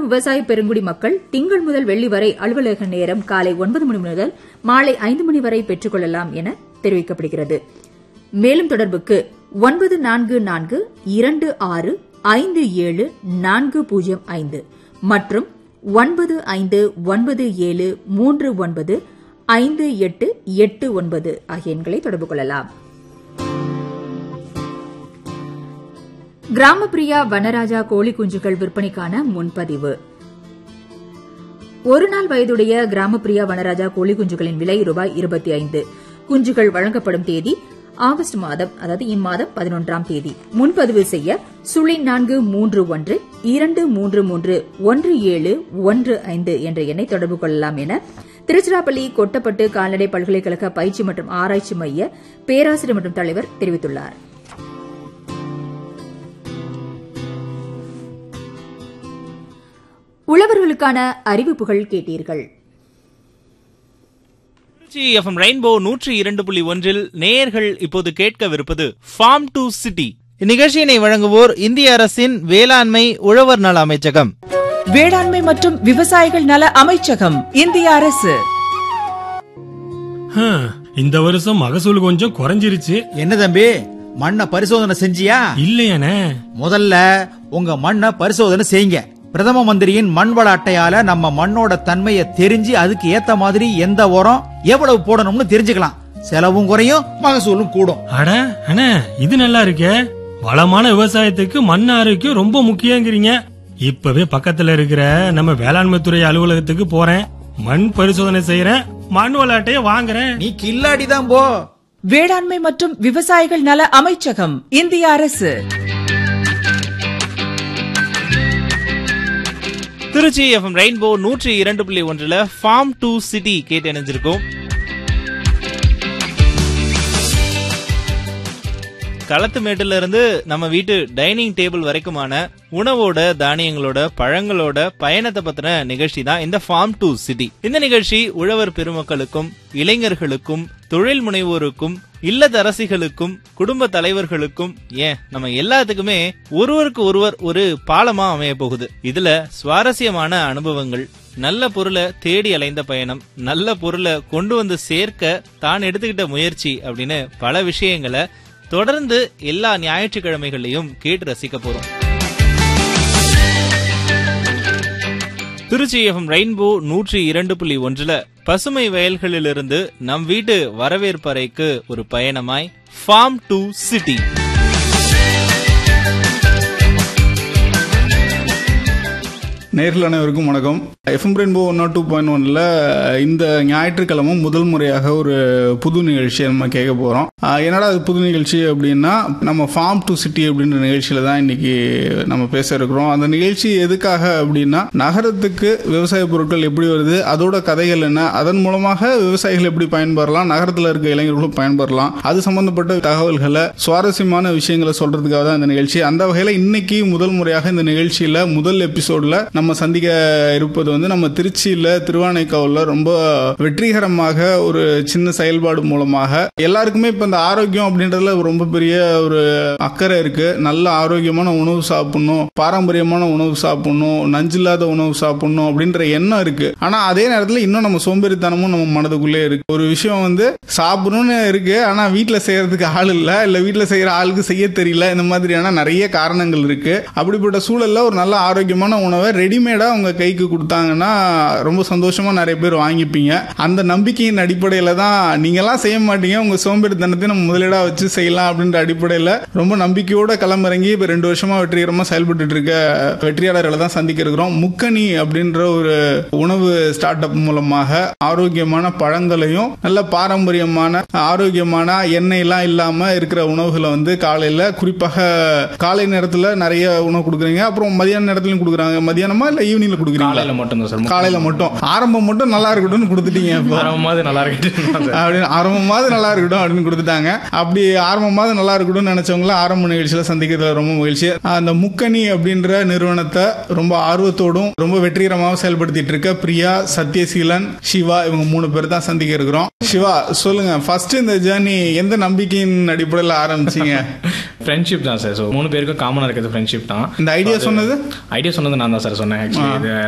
விவசாய பெருங்குடி மக்கள் திங்கள் முதல் வெள்ளி வரை அலுவலக நேரம் காலை 9 மணி முதல் மாலை 5 மணி வரை பெற்றுக் கொள்ளலாம் என தெரிவிக்கப்படுகிறது. மேலும் தொடர்புக்கு 9442657405 மற்றும் 9597395889 ஆகிய எண்களை தொடர்பு கொள்ளலாம். கிராமப்பிரியா வனராஜா கோழி குஞ்சுகள் விற்பனைக்கான முன்பதிவு. ஒரு நாள் வயதுடைய கிராமப்பிரியா வனராஜா கோழி குஞ்சுகளின் விலை ரூபாய் 25. குஞ்சுகள் வழங்கப்படும் தேதி ஆகஸ்ட் மாதம், அதாவது இம்மாதம் 11ஆம் தேதி. முன்பதிவு செய்ய 0432331715 என்ற எண்ணை தொடர்பு கொள்ளலாம் என திருச்சிராப்பள்ளி கொட்டப்பட்டு கால்நடை பல்கலைக்கழக பயிற்சி மற்றும் ஆராய்ச்சி மைய பேராசிரியர் மற்றும் தலைவர் தெரிவித்துள்ளார். உழவர்களுக்கான அறிவிப்புகள் கேட்டீர்கள். எஃப்எம் ரெயின்போ 102.1 நேயர்கள் இப்போது கேட்கவிருப்பது ஃபார்ம் டு சிட்டி. இந்நிகழ்ச்சியினை வழங்குவோர் இந்திய அரசின் வேளாண்மை உழவர் நல அமைச்சகம். வேளாண்மை மற்றும் விவசாயிகள் நல அமைச்சகம், இந்திய அரசு. இந்த வருஷம் மகசூல் கொஞ்சம் குறைஞ்சிருச்சு. என்ன தம்பி, மண்ணை பரிசோதனை செஞ்சியா? இல்லையானே. முதல்ல உங்க மண்ணை பரிசோதனை செய்யுங்க. பிரதம மந்திரியின் மண் வள அட்டையால நம்ம மண்ணோட தன்மையை தெரிஞ்சு அதுக்கு ஏத்த மாதிரி எந்த உரம் எவ்வளவு போடணும்னு தெரிஞ்சுக்கலாம். செலவும் குறையும், மகசூலும் கூடும். அட அண்ணே, இது நல்லா இருக்கே. வளமான விவசாயத்துக்கு மண் ஆரோக்கியம் ரொம்ப முக்கியங்கிறீங்க. இப்பவே பக்கத்துல இருக்கிற நம்ம வேளாண்மை துறை அலுவலகத்துக்கு போறேன், மண் பரிசோதனை செய்யறேன், மண் வள அட்டையை வாங்குறேன். நீ கில்லாடிதான் போ. வேளாண்மை மற்றும் விவசாயிகள் நல அமைச்சகம், இந்திய அரசு. Trichy FM rainbow 102.1 form to city கேட்டு இணைஞ்சிருக்கோம். களத்து மேட்டுல இருந்து நம்ம வீட்டு டைனிங் டேபிள் வரைக்குமான உணவோட, தானியங்களோட, பழங்களோட பயணத்தை பத்தின நிகழ்ச்சி தான் இந்த ஃபார்ம் டு சிட்டி. இந்த நிகழ்ச்சி உழவர் பெருமக்களுக்கும், இளைஞர்களுக்கும், தொழில் முனைவோருக்கும், இல்லத்தரசிகளுக்கும், குடும்ப தலைவர்களுக்கும், ஏன் நம்ம எல்லாத்துக்குமே ஒருவருக்கு ஒருவர் ஒரு பாலமா அமைய போகுது. இதுல சுவாரஸ்யமான அனுபவங்கள், நல்ல பொருளை தேடி அலைந்த பயணம், நல்ல பொருளை கொண்டு வந்து சேர்க்க தான் எடுத்துக்கிட்ட முயற்சி அப்படின்னு பல விஷயங்களை தொடர்ந்து எல்லா ஞாயிற்றுக்கிழமைகளையும் கேட்டு ரசிக்க போறோம். திருச்சி எஃப்எம் ரெயின்போ 102.1 பசுமை வயல்களிலிருந்து நம் வீட்டு வரவேற்பறைக்கு ஒரு பயணமாய் ஃபார்ம் டு சிட்டி. நேயர்கள் அனைவருக்கும் வணக்கம். எஃப்எம் ரெயின்போ 102.1 இந்த ஞாயிற்றுக்கிழமை முதல் முறையாக ஒரு புது நிகழ்ச்சியை நம்ம கேட்க போறோம். என்னடா அது புது நிகழ்ச்சி அப்படின்னா, நம்ம ஃபார்ம் டு சிட்டி அப்படின்ற நிகழ்ச்சியில தான் இன்னைக்கு நம்ம பேச இருக்கிறோம். அந்த நிகழ்ச்சி எதுக்காக அப்படின்னா, நகரத்துக்கு விவசாய பொருட்கள் எப்படி வருது, அதோட கதைகள் என்ன, அதன் மூலமாக விவசாயிகள் எப்படி பயன்பெறலாம், நகரத்தில் இருக்க இளைஞர்களும் பயன்பெறலாம், அது சம்பந்தப்பட்ட தகவல்களை, சுவாரஸ்யமான விஷயங்களை சொல்றதுக்காக தான் இந்த நிகழ்ச்சி. அந்த வகையில இன்னைக்கு முதல் முறையாக இந்த நிகழ்ச்சியில முதல் எபிசோட்ல நம்ம சந்திக்க இருப்பது நம்ம திருச்சியில திருவானைக்காவுல ரொம்ப வெற்றிகரமாக ஒரு சின்ன செயல்பாடு மூலமாக எல்லாருக்குமே இப்ப இந்த ஆரோக்கியம் அப்படின்றதுல ரொம்ப பெரிய ஒரு அக்கறை இருக்கு. நல்ல ஆரோக்கியமான உணவு சாப்பிடணும், பாரம்பரியமான உணவு சாப்பிடணும், நஞ்சில்லாத உணவு சாப்பிடணும் அப்படின்ற எண்ணம் இருக்கு. ஆனா அதே நேரத்தில் இன்னும் நம்ம சோம்பேறித்தனமும் நம்ம மனதுக்குள்ளே இருக்கு. ஒரு விஷயம் சாப்பிடணும்னு இருக்கு, ஆனா வீட்டுல செய்யறதுக்கு ஆள் இல்ல வீட்டுல செய்யற ஆளுக்கு செய்ய தெரியல. இந்த மாதிரியான நிறைய காரணங்கள் இருக்கு. அப்படிப்பட்ட சூழல்ல ஒரு நல்ல ஆரோக்கியமான உணவை ரெடிமேடா உங்க கைக்கு கொடுத்தாங்கன்னா ரொம்ப சந்தோஷமா நிறைய பேர் வாங்கிப்பீங்க. அந்த நம்பிக்கையின் அடிப்படையில தான் நீங்கெல்லாம் செய்ய மாட்டீங்க, உங்க சோம்பேறித்தனத்தை நம்ம முதலீடா வச்சு செய்யலாம் அப்படின்ற அடிப்படையில ரொம்ப நம்பிக்கையோட களமிறங்கி இப்ப 2 வருஷமா வெற்றிகரமா செயல்பட்டு இருக்க வெற்றியாளர்களை தான் சந்திக்க இருக்கிறோம். முக்கணி அப்படின்ற ஒரு உணவு ஸ்டார்ட் அப் மூலமாக ஆரோக்கியமான பழங்களையும் நல்ல பாரம்பரியமான ஆரோக்கியமான எண்ணெய் எல்லாம் இல்லாம இருக்கிற உணவுகளை காலையில, குறிப்பாக காலை நேரத்துல நிறைய உணவு கொடுக்குறீங்க. அப்புறம் மதியான நேரத்திலும் கொடுக்குறாங்க. மதியானமா இல்ல ஈவினிங்ல கொடுக்குறீங்க? காலையில மட்டும் தான் சார். காலையில மட்டும். ஆரம்பம் மட்டும் நல்லா இருக்கட்டும்னு கொடுத்துட்டீங்க. ஆரம்பமாவது நல்லா இருக்கட்டும் அப்படின்னு கொடுத்துட்டாங்க. அப்படி ஆரம்பமாவது நல்லா இருக்கட்டும் நினைச்சவங்கள ஆரம்ப நிகழ்ச்சியில சந்திக்கிறதுல ரொம்ப மகிழ்ச்சி. அந்த முக்கணி அப்படின்ற நிறுவனத்தை ரொம்ப ஆர்வத்தோடும் ரொம்ப வெற்றிகரமாக செயல்படுத்திட்டு இருக்க பிரியா, சத்யசீலன், சிவா, இவங்க 3 பேர் தான் சந்திக்க இருக்கிறோம். சிவா, சொல்லுங்க, ஃபர்ஸ்ட் இந்த ஜேர்னி எந்த நம்பிக்கையின் அடிப்படையில் ஆரம்பிச்சீங்க? ஃப்ரெண்ட்ஷிப் தான் சார். 3 பேருக்கும் காமனா இருக்கிறது ஃப்ரெண்ட்ஷிப் தான். இந்த ஐடியா சொன்னது நான் தான் சார் சொன்னேன். ஆக்சுவலி